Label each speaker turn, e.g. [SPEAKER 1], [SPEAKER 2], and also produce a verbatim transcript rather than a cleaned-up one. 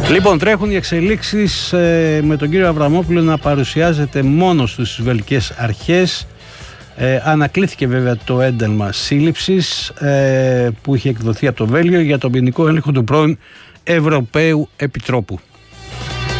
[SPEAKER 1] Λοιπόν, τρέχουν οι εξελίξεις ε, με τον κύριο Αβραμόπουλο να παρουσιάζεται μόνος στις βελγικές αρχές. Ε, ανακλήθηκε βέβαια το ένταλμα σύλληψης ε, που είχε εκδοθεί από το Βέλγιο για τον ποινικό έλεγχο του πρώην Ευρωπαίου Επιτρόπου.